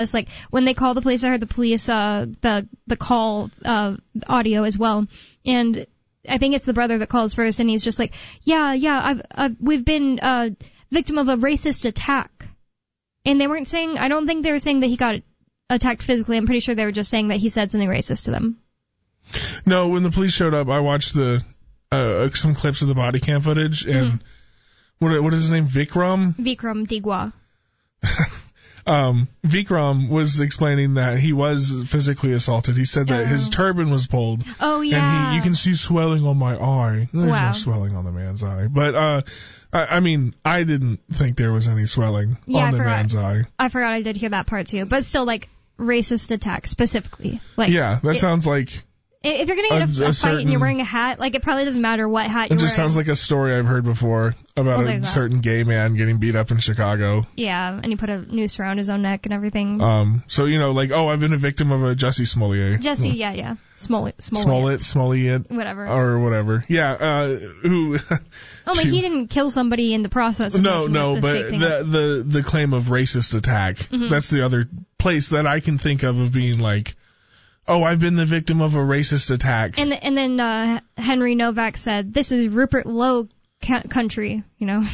this. Like, when they call the police, I heard the police, the call, audio as well. And I think it's the brother that calls first, and he's just like, we've been, victim of a racist attack. And they weren't saying, I don't think they were saying that he got attacked physically. I'm pretty sure they were just saying that he said something racist to them. No, when the police showed up, I watched some clips of the body cam footage, and what is his name? Vikram Digwa. Vikram was explaining that he was physically assaulted. He said that his turban was pulled. Oh, yeah. And you can see swelling on my eye. There's no swelling on the man's eye. But, I mean, I didn't think there was any swelling on the man's eye. I forgot I did hear that part too. But still, like, racist attack specifically. Like, yeah, that sounds like... If you're going to get a fight and you're wearing a hat, like, it probably doesn't matter what hat you're wearing. It just sounds like a story I've heard before about a certain gay man getting beat up in Chicago. Yeah, and he put a noose around his own neck and everything. So, you know, like, I've been a victim of a Jussie Smollett. Yeah. Smollett. Whatever. Or whatever. Yeah, who... but he didn't kill somebody in the process. No, but the claim of racist attack, that's the other place that I can think of being like, I've been the victim of a racist attack. And then Henry Novak said, this is Rupert Lowe country, you know.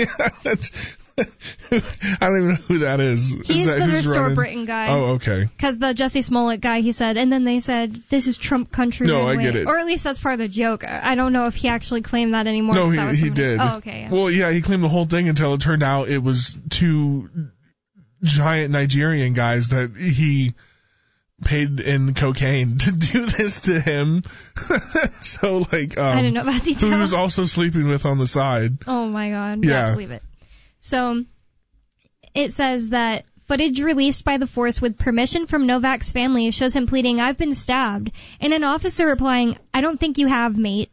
I don't even know who that is. He's the Restore Britain guy. Oh, okay. Because the Jussie Smollett guy, he said, and then they said, this is Trump country. No, I get it. Or at least that's part of the joke. I don't know if he actually claimed that anymore. No, he did. Oh, okay. Yeah. Well, yeah, he claimed the whole thing until it turned out it was two giant Nigerian guys that he paid in cocaine to do this to him. So, like, I didn't know that detail. Who he was also sleeping with on the side. Oh my God. Yeah. I believe it. So, it says that footage released by the force with permission from Novak's family shows him pleading, I've been stabbed, and an officer replying, I don't think you have, mate.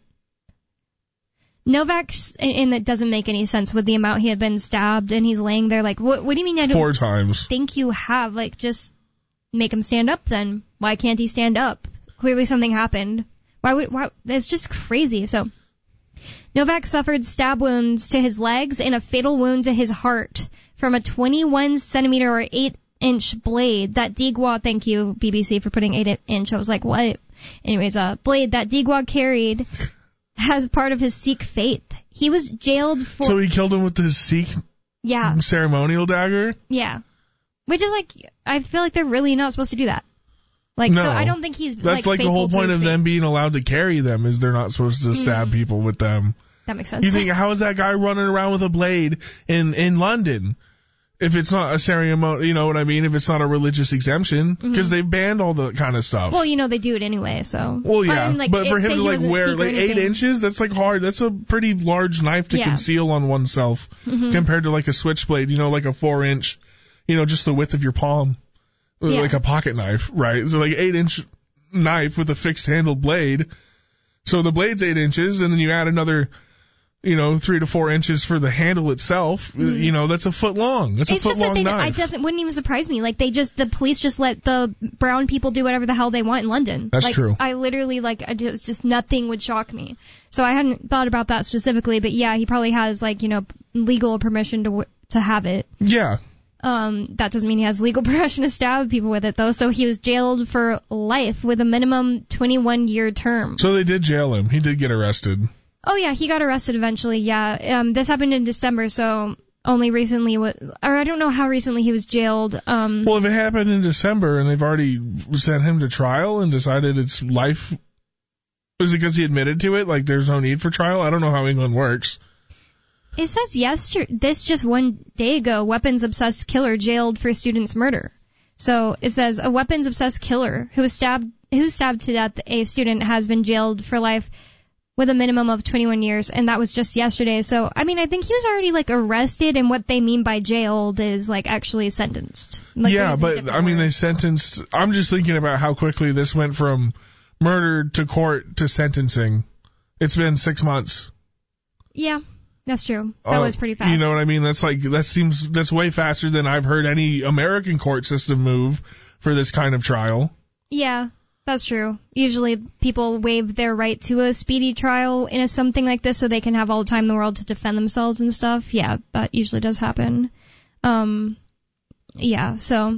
Novak's, and that doesn't make any sense with the amount he had been stabbed, and he's laying there like, what do you mean I don't 4 times. think you have? Like, just make him stand up then. Why can't he stand up? Clearly something happened. Why, it's just crazy. So, Novak suffered stab wounds to his legs and a fatal wound to his heart from a 21 centimeter or 8-inch blade that Digwa, thank you BBC for putting 8-inch, I was like, what? Anyways, blade that Digwa carried as part of his Sikh faith. He was jailed for... So he killed him with his Sikh ceremonial dagger? Yeah. Which is like, I feel like they're really not supposed to do that. Like, no, so I don't think he's that's like the whole point of them being allowed to carry them is they're not supposed to stab people with them. That makes sense. You think, how is that guy running around with a blade in London? If it's not a ceremony, you know what I mean? If it's not a religious exemption, because they've banned all the kind of stuff. Well, you know, they do it anyway, so. Well, yeah, but for him to like wear like 8 inches, that's like hard. That's a pretty large knife to conceal on oneself compared to like a switchblade, you know, like a 4-inch, you know, just the width of your palm. Like a pocket knife, right? So like 8-inch knife with a fixed handled blade. So the blade's 8 inches, and then you add another, you know, 3 to 4 inches for the handle itself. You know, that's a foot long. That's a foot long knife. It wouldn't even surprise me. Like the police just let the brown people do whatever the hell they want in London. That's true. I literally it's just nothing would shock me. So I hadn't thought about that specifically, but yeah, he probably has like, you know, legal permission to have it. Yeah. That doesn't mean he has legal permission to stab people with it, though. So he was jailed for life with a minimum 21-year term. So they did jail him. He did get arrested. Oh, yeah, he got arrested eventually, yeah. This happened in December, so only recently, or I don't know how recently he was jailed. Well, if it happened in December and they've already sent him to trial and decided it's life, is it because he admitted to it? Like, there's no need for trial? I don't know how England works. It says this just one day ago, weapons-obsessed killer jailed for student's murder. So it says a weapons-obsessed killer who stabbed to death a student has been jailed for life with a minimum of 21 years, and that was just yesterday. So, I mean, I think he was already, like, arrested, and what they mean by jailed is, like, actually sentenced. Like, yeah, but, I mean, they sentenced... I'm just thinking about how quickly this went from murder to court to sentencing. It's been 6 months. Yeah. That's true. That was pretty fast. You know what I mean? That's way faster than I've heard any American court system move for this kind of trial. Yeah, that's true. Usually people waive their right to a speedy trial in something like this so they can have all the time in the world to defend themselves and stuff. Yeah, that usually does happen. Yeah, so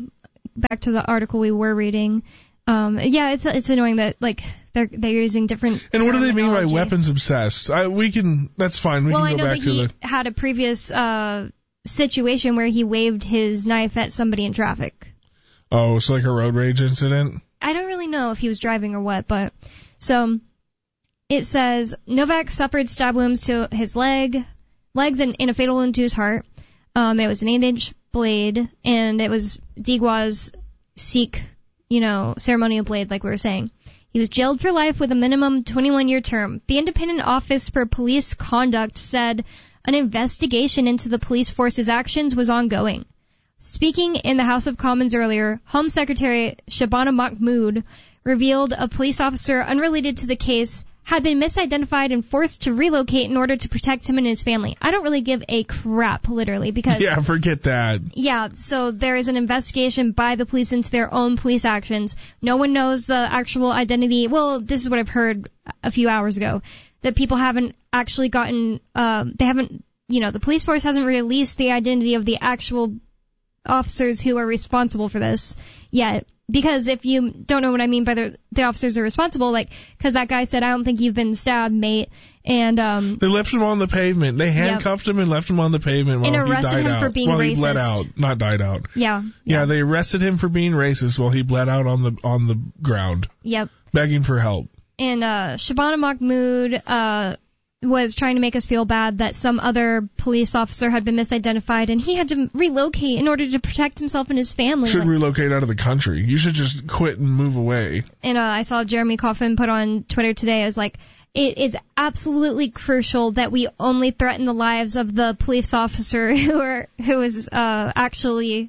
back to the article we were reading. Yeah, it's annoying that like they're using different. And what do they mean by weapons obsessed? That's fine. We can go back to the. Well, I know that he had a previous situation where he waved his knife at somebody in traffic. Oh, so like a road rage incident? I don't really know if he was driving or what, but so it says Novak suffered stab wounds to his legs and a fatal wound to his heart. It was an 8-inch blade, and it was Digwa's Sikh, ceremonial blade, like we were saying. He was jailed for life with a minimum 21-year term. The Independent Office for Police Conduct said an investigation into the police force's actions was ongoing. Speaking in the House of Commons earlier, Home Secretary Shabana Mahmood revealed a police officer unrelated to the case had been misidentified and forced to relocate in order to protect him and his family. I don't really give a crap, literally, because... Yeah, forget that. Yeah, so there is an investigation by the police into their own police actions. No one knows the actual identity. Well, this is what I've heard a few hours ago, that people haven't actually gotten... the police force hasn't released the identity of the actual officers who are responsible for this yet. Because if you don't know what I mean by the officers are responsible, because that guy said, I don't think you've been stabbed, mate. And, they left him on the pavement. They handcuffed him and left him on the pavement while he died out. And arrested him for being racist. While he bled out. Not died out. Yeah. Yeah, they arrested him for being racist while he bled out on the ground. Yep. Begging for help. And, Shabana Mahmood, was trying to make us feel bad that some other police officer had been misidentified and he had to relocate in order to protect himself and his family. Should relocate out of the country. You should just quit and move away. And I saw Jeremy Coffin put on Twitter today as it is absolutely crucial that we only threaten the lives of the police officer who is actually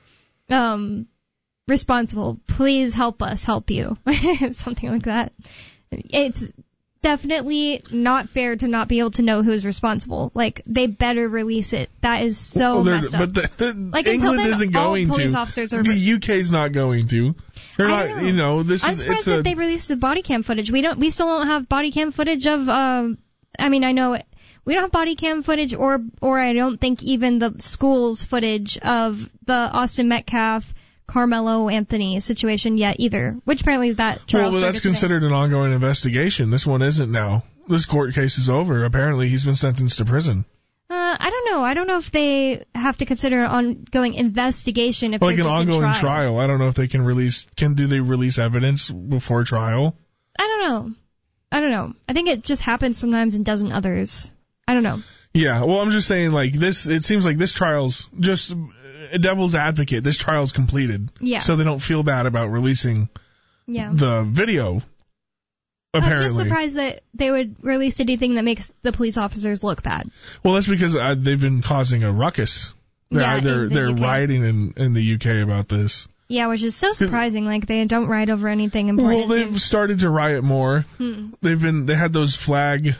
responsible. Please help us help you. Something like that. It's definitely not fair to not be able to know who's responsible. They better release it. That is so messed up. But England isn't going to. The UK's not going to. They're not. I'm surprised that they released the body cam footage. We still don't have body cam footage of. I know we don't have body cam footage, or I don't think even the school's footage of the Austin Metcalf Carmelo Anthony situation yet either, which apparently that trial well, that's considered an ongoing investigation. This one isn't now. This court case is over. Apparently he's been sentenced to prison. I don't know. I don't know if they have to consider an ongoing investigation if they're just ongoing trial. I don't know if they can do they release evidence before trial? I don't know. I think it just happens sometimes and doesn't others. I don't know. Yeah, well, I'm just saying, this, it seems like this trial's just a devil's advocate. This trial's completed. Yeah. So they don't feel bad about releasing the video, apparently. I'm just surprised that they would release anything that makes the police officers look bad. Well, that's because they've been causing a ruckus. They're rioting in the UK about this. Yeah, which is so surprising. They don't riot over anything important. Well, they've started to riot more. They had those flag...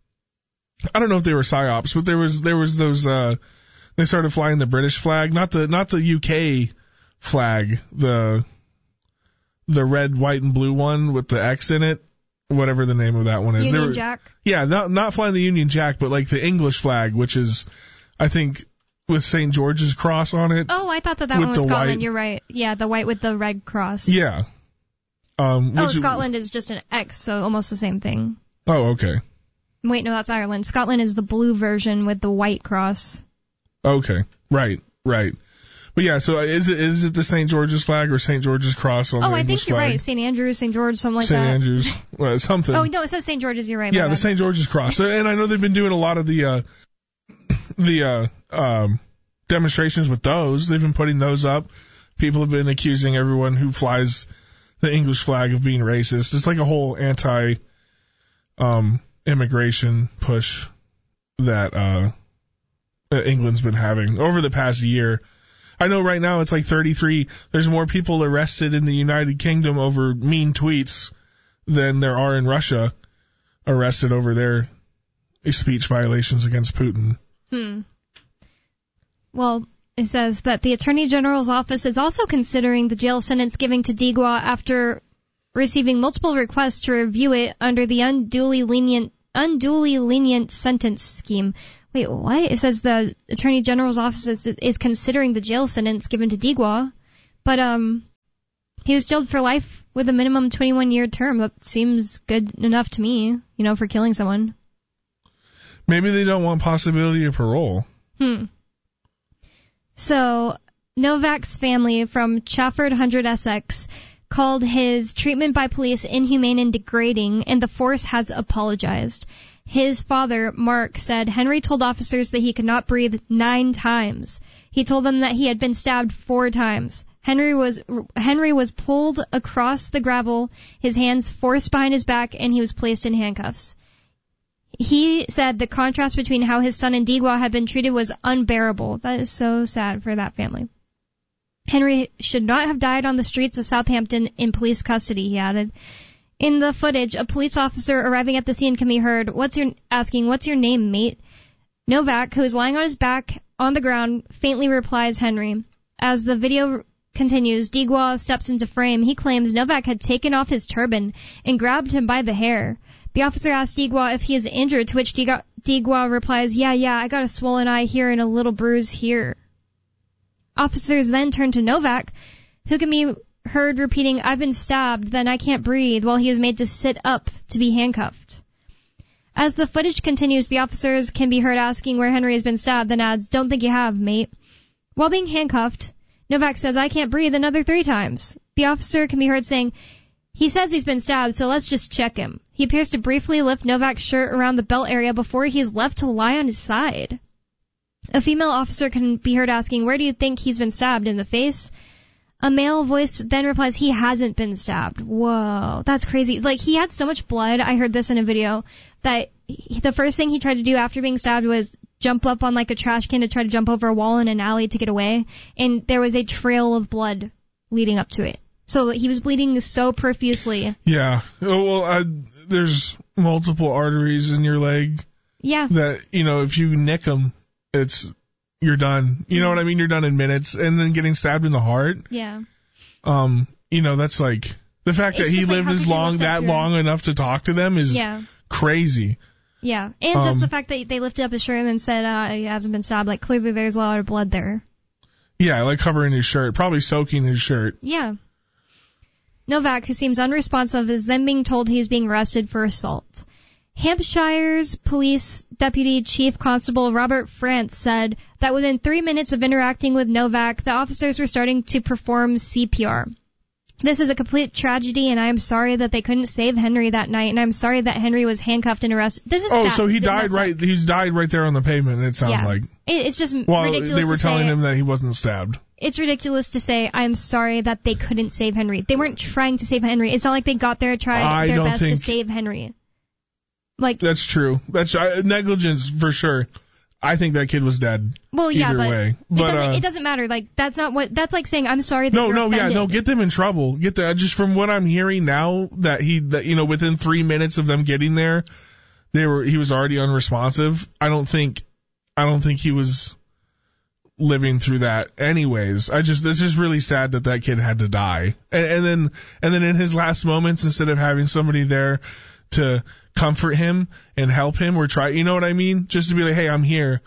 I don't know if they were psyops, but there was those they started flying the British flag, not the UK flag, the red, white, and blue one with the X in it, whatever the name of that one is. Union Jack? Yeah, not flying the Union Jack, but the English flag, which is, I think, with St. George's cross on it. Oh, I thought that one was Scotland. White. You're right. Yeah, the white with the red cross. Yeah. Scotland is just an X, so almost the same thing. Oh, okay. Wait, no, that's Ireland. Scotland is the blue version with the white cross. Okay, right. But yeah, so is it the St. George's flag or St. George's cross on the English flag? I think you're right. St. Andrews, St. George, something like that. St. Andrews, well, something. Oh, no, it says St. George's, you're right. Yeah, the St. George's cross. And I know they've been doing a lot of the demonstrations with those. They've been putting those up. People have been accusing everyone who flies the English flag of being racist. It's like a whole immigration push that England's been having over the past year. I know right now it's 33. There's more people arrested in the United Kingdom over mean tweets than there are in Russia arrested over their speech violations against Putin. Well, it says that the Attorney General's office is also considering the jail sentence given to Digwa after receiving multiple requests to review it under the unduly lenient sentence scheme. Wait, what? It says the Attorney General's office is considering the jail sentence given to Digwa, But he was jailed for life with a minimum 21-year term. That seems good enough to me, for killing someone. Maybe they don't want possibility of parole. So, Novak's family from Chafford 100 Essex called his treatment by police inhumane and degrading, and the force has apologized. His father, Mark, said Henry told officers that he could not breathe 9 times. He told them that he had been stabbed 4 times. Henry was pulled across the gravel, his hands forced behind his back, and he was placed in handcuffs. He said the contrast between how his son and Digwa had been treated was unbearable. That is so sad for that family. Henry should not have died on the streets of Southampton in police custody, he added. In the footage, a police officer arriving at the scene can be heard asking, "What's your name, mate?" Novak, who is lying on his back on the ground, faintly replies, "Henry." As the video continues, Digwa steps into frame. He claims Novak had taken off his turban and grabbed him by the hair. The officer asks Digwa if he is injured, to which Digwa replies, yeah, I got a swollen eye here and a little bruise here. Officers then turn to Novak, who can be heard repeating, "I've been stabbed, then I can't breathe," while he is made to sit up to be handcuffed. As the footage continues, the officers can be heard asking where Henry has been stabbed, then adds, "Don't think you have, mate." While being handcuffed, Novak says, "I can't breathe," another 3 times. The officer can be heard saying, "He says he's been stabbed, so let's just check him." He appears to briefly lift Novak's shirt around the belt area before he is left to lie on his side. A female officer can be heard asking, "Where do you think he's been stabbed, in the face?" A male voice then replies, "He hasn't been stabbed." Whoa, that's crazy. He had so much blood, I heard this in a video, that the first thing he tried to do after being stabbed was jump up on a trash can to try to jump over a wall in an alley to get away, and there was a trail of blood leading up to it. So he was bleeding so profusely. Yeah. Well, there's multiple arteries in your leg. Yeah. That, if you nick them, you're done. You know what I mean? You're done in minutes. And then getting stabbed in the heart. Yeah. That's the fact that he lived long enough to talk to them is crazy. Yeah. And just the fact that they lifted up his shirt and then said he hasn't been stabbed. Clearly there's a lot of blood there. Yeah, covering his shirt, probably soaking his shirt. Yeah. Novak, who seems unresponsive, is then being told he's being arrested for assault. Hampshire's Police Deputy Chief Constable Robert France said that within 3 minutes of interacting with Novak, the officers were starting to perform CPR. "This is a complete tragedy, and I am sorry that they couldn't save Henry that night, and I'm sorry that Henry was handcuffed and arrested." This is sad. So he died right there on the pavement, it sounds like. It's just ridiculous they were telling him that he wasn't stabbed. It's ridiculous to say, "I'm sorry that they couldn't save Henry." They weren't trying to save Henry. It's not like they got there and tried their best to save Henry. That's true. That's negligence for sure. I think that kid was dead. Well, yeah, either way. It doesn't matter. That's not what. That's like saying, "I'm sorry that you're offended." Get them in trouble. Get that. Just from what I'm hearing now, that within 3 minutes of them getting there, he was already unresponsive. I don't think he was living through that. Anyways, it's just really sad that kid had to die. And then in his last moments, instead of having somebody there to comfort him and help him or try, you know what I mean? Just to be like, "Hey, I'm here.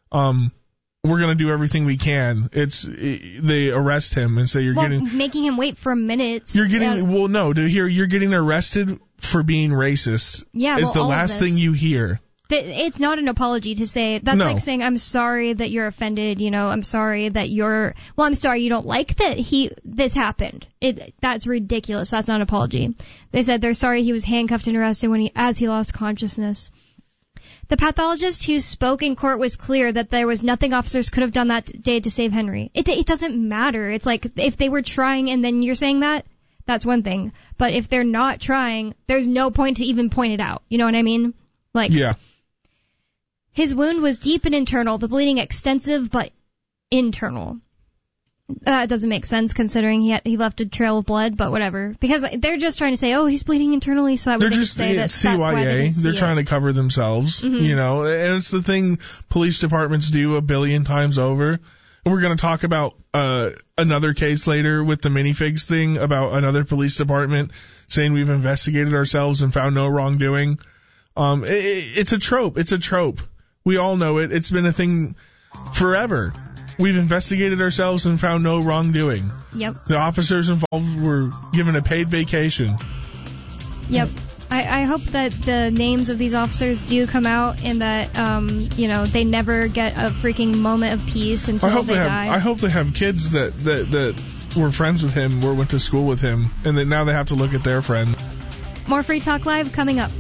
We're going to do everything we can." They arrest him and say making him wait for minutes. You're getting, you're getting arrested for being racist. Yeah. Is the last thing you hear. It's not an apology to say, that's like saying, "I'm sorry that you're offended, I'm sorry that I'm sorry you don't like that this happened." That's ridiculous. That's not an apology. They said they're sorry he was handcuffed and arrested as he lost consciousness. The pathologist who spoke in court was clear that there was nothing officers could have done that day to save Henry. It doesn't matter. It's like, if they were trying and then you're saying that's one thing. But if they're not trying, there's no point to even point it out. You know what I mean? Yeah. His wound was deep and internal, the bleeding extensive but internal. That doesn't make sense considering he left a trail of blood, but whatever. Because they're just trying to say, "Oh, he's bleeding internally," so I would just say that's why they didn't see They're trying to cover themselves, and it's the thing police departments do 1 billion times over. And we're going to talk about another case later with the minifigs thing about another police department saying we've investigated ourselves and found no wrongdoing. It's a trope. We all know it. It's been a thing forever. we've investigated ourselves and found no wrongdoing. Yep. The officers involved were given a paid vacation. Yep. I hope that the names of these officers do come out and that, they never get a freaking moment of peace until they die. I hope they have kids that were friends with him or went to school with him, and that now they have to look at their friend. More Free Talk Live coming up.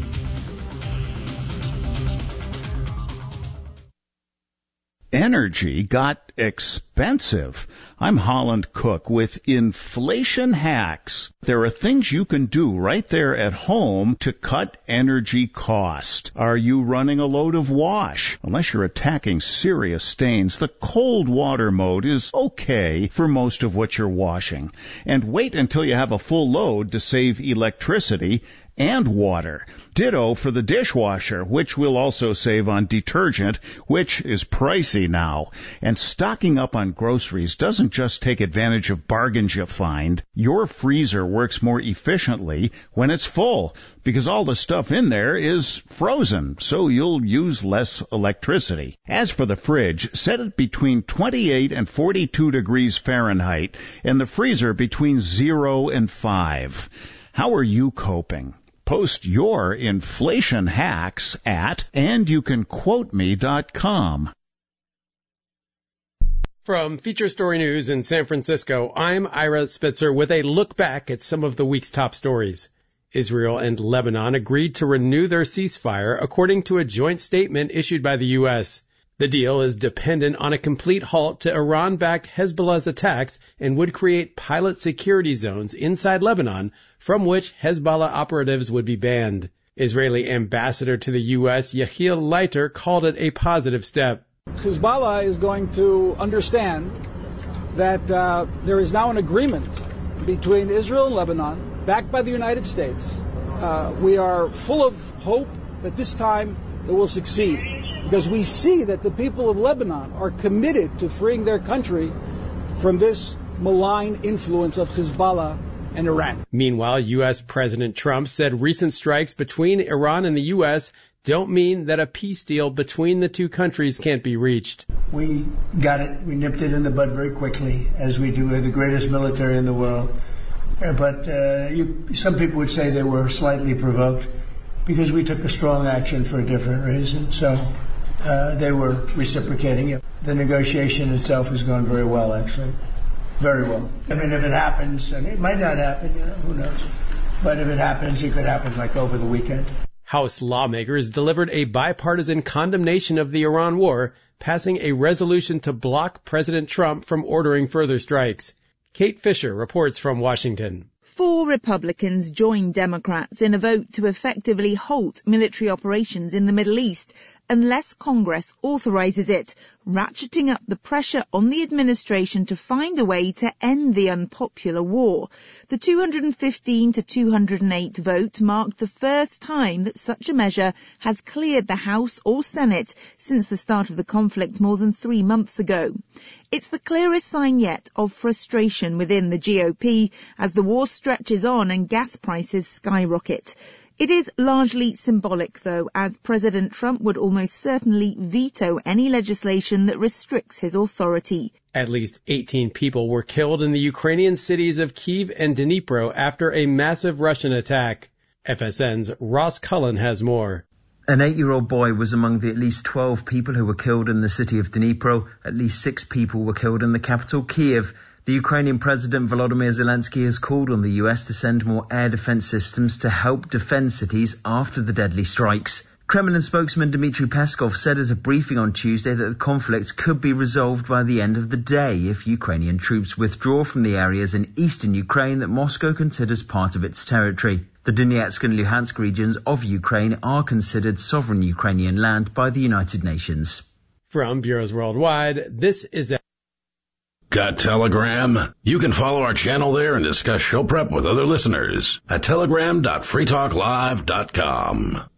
Energy got expensive. I'm Holland Cook with Inflation Hacks. There are things you can do right there at home to cut energy cost. Are you running a load of wash? Unless you're attacking serious stains, the cold water mode is okay for most of what you're washing. And wait until you have a full load to save electricity and water. Ditto for the dishwasher, which will also save on detergent, which is pricey now. And stocking up on groceries doesn't just take advantage of bargains you find. Your freezer works more efficiently when it's full, because all the stuff in there is frozen, so you'll use less electricity. As for the fridge, set it between 28 and 42 degrees Fahrenheit, and the freezer between 0 and 5. How are you coping? Post your inflation hacks at andyoucanquoteme.com. From Feature Story News in San Francisco, I'm Ira Spitzer with a look back at some of the week's top stories. Israel and Lebanon agreed to renew their ceasefire, according to a joint statement issued by the U.S. The deal is dependent on a complete halt to Iran-backed Hezbollah's attacks and would create pilot security zones inside Lebanon from which Hezbollah operatives would be banned. Israeli ambassador to the U.S., Yechiel Leiter, called it a positive step. Hezbollah is going to understand that there is now an agreement between Israel and Lebanon, backed by the United States. We are full of hope that this time it will succeed, because we see that the people of Lebanon are committed to freeing their country from this malign influence of Hezbollah and Iran. Meanwhile, U.S. President Trump said recent strikes between Iran and the U.S. don't mean that a peace deal between the two countries can't be reached. We got it. We nipped it in the bud very quickly, as we do. We're the greatest military in the world. But some people would say they were slightly provoked because we took a strong action for a different reason. So they were reciprocating it. The negotiation itself has gone very well, actually. Very well. I mean, if it happens, and it might not happen, who knows. But if it happens, it could happen like over the weekend. House lawmakers delivered a bipartisan condemnation of the Iran war, passing a resolution to block President Trump from ordering further strikes. Kate Fisher reports from Washington. 4 Republicans joined Democrats in a vote to effectively halt military operations in the Middle East unless Congress authorizes it, ratcheting up the pressure on the administration to find a way to end the unpopular war. The 215 to 208 vote marked the first time that such a measure has cleared the House or Senate since the start of the conflict more than 3 months ago. It's the clearest sign yet of frustration within the GOP as the war stretches on and gas prices skyrocket. It is largely symbolic, though, as President Trump would almost certainly veto any legislation that restricts his authority. At least 18 people were killed in the Ukrainian cities of Kyiv and Dnipro after a massive Russian attack. FSN's Ross Cullen has more. An 8-year-old boy was among the at least 12 people who were killed in the city of Dnipro. At least 6 people were killed in the capital, Kyiv. The Ukrainian President Volodymyr Zelensky has called on the US to send more air defense systems to help defend cities after the deadly strikes. Kremlin spokesman Dmitry Peskov said at a briefing on Tuesday that the conflict could be resolved by the end of the day if Ukrainian troops withdraw from the areas in eastern Ukraine that Moscow considers part of its territory. The Donetsk and Luhansk regions of Ukraine are considered sovereign Ukrainian land by the United Nations. From Bureaus Worldwide, this is Got Telegram? You can follow our channel there and discuss show prep with other listeners at telegram.freetalklive.com.